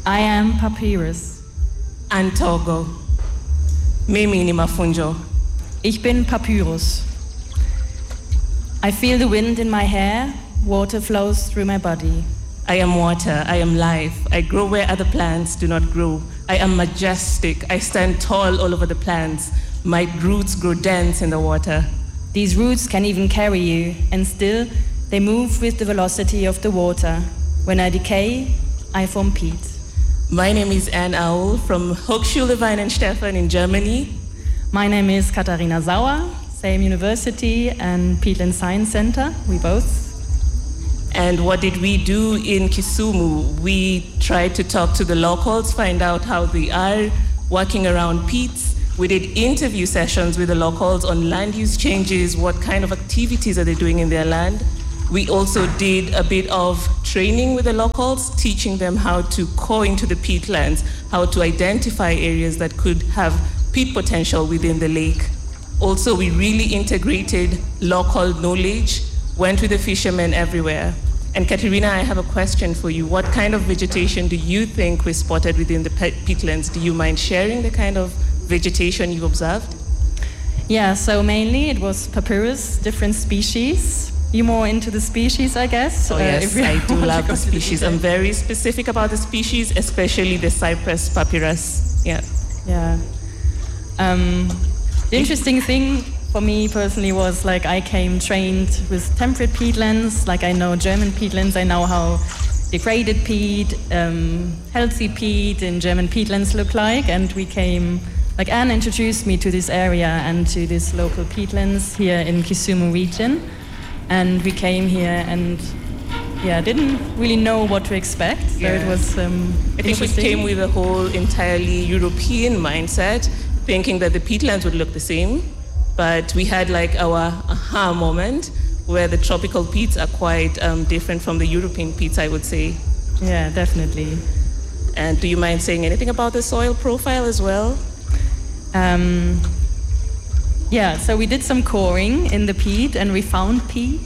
I am Papyrus. Antogo. Mimi ni Mafunjo. Ich bin Papyrus. I feel the wind in my hair, water flows through my body. I am water, I am life. I grow where other plants do not grow. I am majestic, I stand tall all over the plants. My roots grow dense in the water. These roots can even carry you, and still they move with the velocity of the water. When I decay, I form peat. My name is Anne Aul from Hochschule Weihenstephan in Germany. My name is Katharina Sauer, same university and Peatland Science Center, we both. And what did we do in Kisumu? We tried to talk to the locals, find out how they are working around peats. We did interview sessions with the locals on land use changes, what kind of activities are they doing in their land. We also did a bit of training with the locals, teaching them how to core into the peatlands, how to identify areas that could have peat potential within the lake. Also, we really integrated local knowledge, went with the fishermen everywhere. And Katerina, I have a question for you. What kind of vegetation do you think we spotted within the peatlands? Do you mind sharing the kind of vegetation you observed? Yeah, so mainly it was papyrus, different species. You're more into the species, I guess? Oh yes, I do love the species. I'm very specific about the species, especially the cypress papyrus. Yeah. Yeah. The interesting thing for me personally was like I came trained with temperate peatlands, like I know German peatlands, I know how degraded peat, healthy peat in German peatlands look like, and we came, like Anne introduced me to this area and to these local peatlands here in Kisumu region, and we came here and didn't really know what to expect, so it was I think we came with a whole entirely European mindset, thinking that the peatlands would look the same, but we had like our aha moment where the tropical peats are quite different from the European peats, I would say. Yeah, definitely. And do you mind saying anything about the soil profile as well? So we did some coring in the peat and we found peat.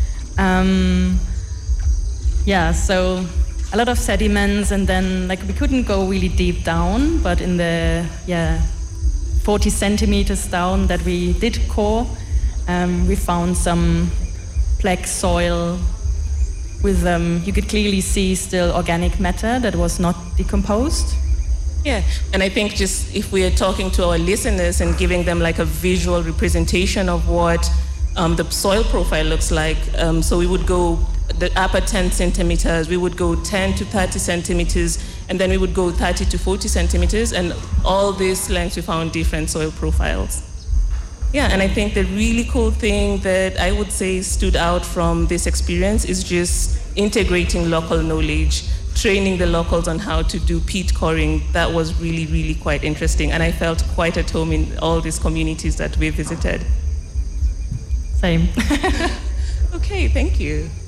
So a lot of sediments, and then like we couldn't go really deep down, but in the 40 centimeters down that we did core, we found some black soil with, you could clearly see still organic matter that was not decomposed. Yeah, and I think just if we are talking to our listeners and giving them like a visual representation of what the soil profile looks like, so we would go the upper 10 centimeters, we would go 10 to 30 centimeters, and then we would go 30 to 40 centimeters, and all these lengths we found different soil profiles. Yeah, and I think the really cool thing that I would say stood out from this experience is just integrating local knowledge, training the locals on how to do peat coring. That was really, really quite interesting, and I felt quite at home in all these communities that we visited. Same. Okay, thank you.